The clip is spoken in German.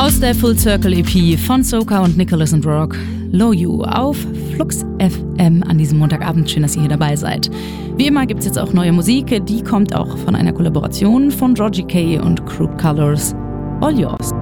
Aus der Full Circle EP von Soka und Nicholas and Rock, Low You auf Flux FM an diesem Montagabend. Schön, dass ihr hier dabei seid. Wie immer gibt es jetzt auch neue Musik, die kommt auch von einer Kollaboration von Georgie K und Crooked Colors. All yours.